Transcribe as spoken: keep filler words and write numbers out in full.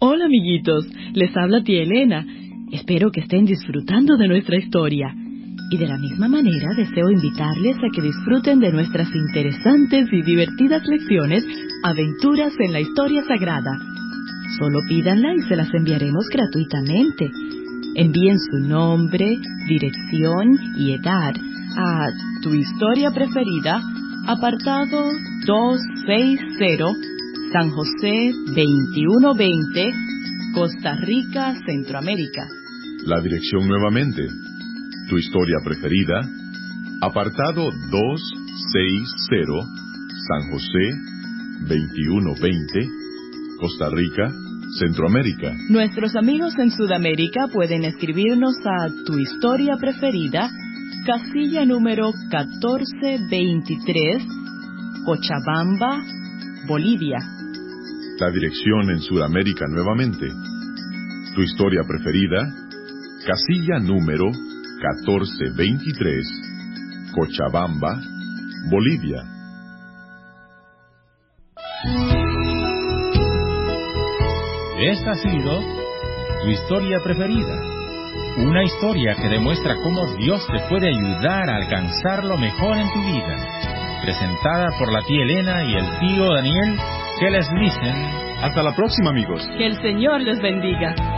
Hola, amiguitos. Les habla tía Elena. Espero que estén disfrutando de nuestra historia. Y de la misma manera deseo invitarles a que disfruten de nuestras interesantes y divertidas lecciones Aventuras en la Historia Sagrada. Solo pídanla y se las enviaremos gratuitamente. Envíen su nombre, dirección y edad a Tu Historia Preferida, apartado doscientos sesenta, San José veintiuno veinte, Costa Rica, Centroamérica. La dirección nuevamente. Tu Historia Preferida, apartado doscientos sesenta, San José veintiuno veinte, Costa Rica, Centroamérica. Nuestros amigos en Sudamérica pueden escribirnos a Tu Historia Preferida, casilla número catorce veintitrés, Cochabamba, Bolivia. La dirección en Sudamérica nuevamente. Tu Historia Preferida, casilla número catorce veintitrés, Cochabamba, Bolivia. Esta ha sido Tu Historia Preferida, una historia que demuestra cómo Dios te puede ayudar a alcanzar lo mejor en tu vida, presentada por la tía Elena y el tío Daniel, que les dicen: hasta la próxima, amigos. Que el Señor les bendiga.